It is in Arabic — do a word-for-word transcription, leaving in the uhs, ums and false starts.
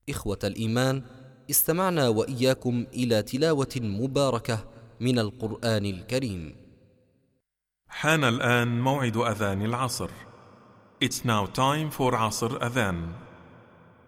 إخوة الإيمان، استمعنا وإياكم إلى تلاوة مباركة من القرآن الكريم. حان الآن موعد أذان العصر. It's now time for عصر أذان.